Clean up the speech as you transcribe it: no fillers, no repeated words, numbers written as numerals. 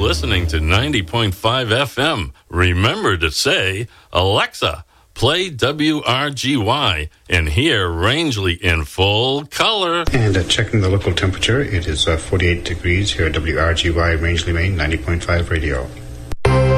listening to 90.5 FM. Remember to say, Alexa, play WRGY and hear Rangeley in full color. And checking the local temperature, it is 48 degrees here at WRGY Rangeley, Maine, 90.5 radio.